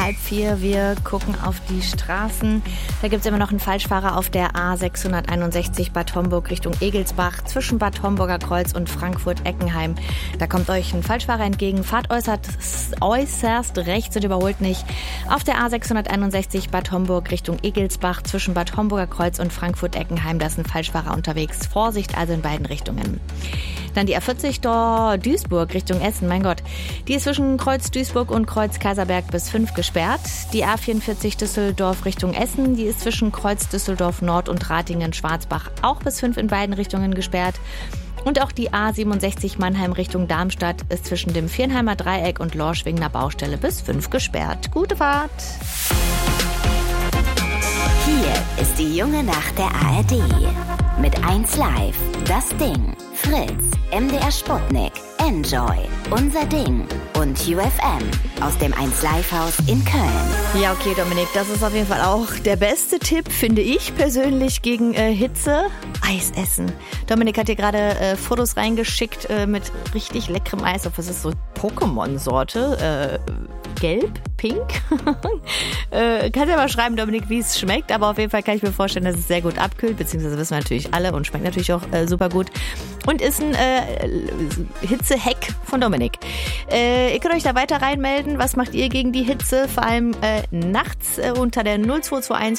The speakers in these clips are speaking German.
3:30. Wir gucken auf die Straßen. Da gibt es immer noch einen Falschfahrer auf der A661 Bad Homburg Richtung Egelsbach zwischen Bad Homburger Kreuz und Frankfurt-Eckenheim. Da kommt euch ein Falschfahrer entgegen. Fahrt äußerst rechts und überholt nicht. Auf der A661 Bad Homburg Richtung Egelsbach zwischen Bad Homburger Kreuz und Frankfurt-Eckenheim. Da ist ein Falschfahrer unterwegs. Vorsicht also in beiden Richtungen. Dann die A40 Duisburg Richtung Essen, mein Gott. Die ist zwischen Kreuz Duisburg und Kreuz Kaiserberg bis 5 gesperrt. Die A44 Düsseldorf Richtung Essen, die ist zwischen Kreuz Düsseldorf Nord und Ratingen-Schwarzbach auch bis 5 in beiden Richtungen gesperrt. Und auch die A67 Mannheim Richtung Darmstadt ist zwischen dem Viernheimer Dreieck und Lorschwingner Baustelle bis 5 gesperrt. Gute Fahrt! Hier ist die junge Nacht der ARD. Mit 1 Live, das Ding, Fritz, MDR Sputnik, Enjoy, Unser Ding und UFM aus dem 1 Live Haus in Köln. Ja, okay, Dominik, das ist auf jeden Fall auch der beste Tipp, finde ich persönlich, gegen Hitze. Eis essen. Dominik hat dir gerade Fotos reingeschickt mit richtig leckerem Eis. Was ist so Pokémon-Sorte? Gelb? Pink? Kannst ja mal schreiben, Dominik, wie es schmeckt. Aber auf jeden Fall kann ich mir vorstellen, dass es sehr gut abkühlt. Beziehungsweise wissen wir natürlich alle und schmeckt natürlich auch super gut. Und ist ein Hitze-Hack von Dominik. Ihr könnt euch da weiter reinmelden. Was macht ihr gegen die Hitze? Vor allem nachts unter der 0221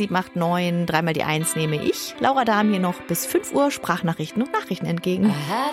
56789. Dreimal die 1 nehme ich. Laura Dahm hier noch bis 5 Uhr Sprachnachrichten und Nachrichten entgegen.